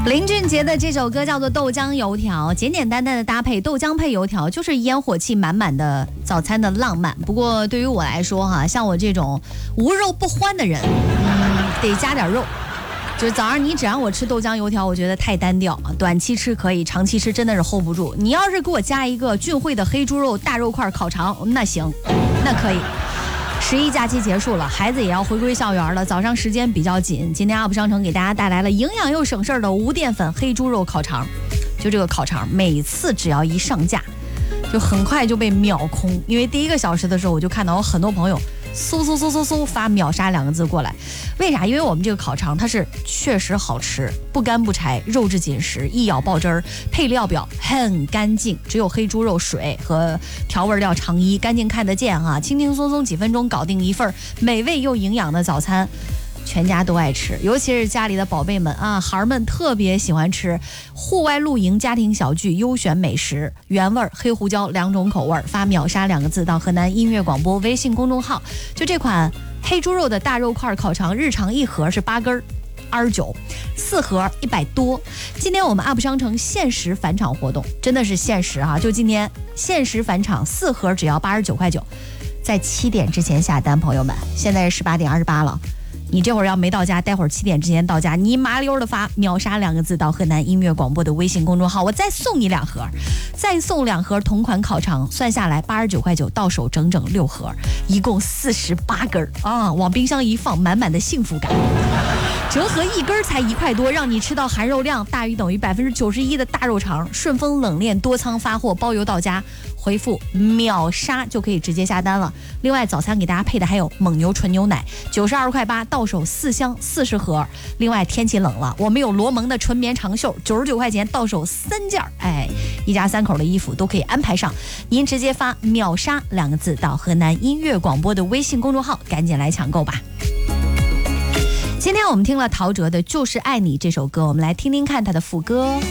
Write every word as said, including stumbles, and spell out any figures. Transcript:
林俊杰的这首歌叫做《豆浆油条》，简简单单的搭配豆浆配油条，就是烟火气满满的早餐的浪漫。不过对于我来说哈，像我这种无肉不欢的人，嗯，得加点肉。就是早上你只让我吃豆浆油条，我觉得太单调，短期吃可以，长期吃真的是 hold 不住。你要是给我加一个俊汇的黑猪肉大肉块烤肠，那行，那可以。十一假期结束了，孩子也要回归校园了，早上时间比较紧。今天 U P 商城给大家带来了营养又省事儿的无淀粉黑猪肉烤肠。就这个烤肠，每次只要一上架，就很快就被秒空。因为第一个小时的时候，我就看到有很多朋友嗖嗖嗖嗖嗖发秒杀两个字过来。为啥？因为我们这个烤肠它是确实好吃，不干不柴，肉质紧实，一咬爆汁儿，配料表很干净，只有黑猪肉水和调味料肠衣，干净看得见哈，轻轻松松几分钟搞定一份美味又营养的早餐。全家都爱吃，尤其是家里的宝贝们啊，孩儿们特别喜欢吃。户外露营、家庭小聚、优选美食，原味黑胡椒两种口味，发秒杀两个字到河南音乐广播微信公众号。就这款黑猪肉的大肉块烤肠，日常一盒是八根二十九，四盒一百多。今天我们 U P 商城限时返场活动，真的是限时哈、啊！就今天限时返场，四盒只要八十九块九，在七点之前下单，朋友们，现在是十八点二十八了。你这会儿要没到家，待会儿七点之前到家，你麻溜的发秒杀两个字到河南音乐广播的微信公众号，我再送你两盒，再送两盒同款烤肠，算下来八十九块九，到手整整六盒，一共四十八根啊！往冰箱一放，满满的幸福感。折合一根才一块多，让你吃到含肉量大于等于百分之九十一的大肉肠，顺丰冷链多仓发货，包邮到家。回复秒杀就可以直接下单了。另外早餐给大家配的还有蒙牛纯牛奶，九十二块八，到手四箱四十盒。另外天气冷了，我们有罗蒙的纯棉长袖，九十九块钱到手三件，哎，一家三口的衣服都可以安排上。您直接发秒杀两个字到河南音乐广播的微信公众号，赶紧来抢购吧。今天我们听了陶喆的《就是爱你》这首歌，我们来听听看他的副歌。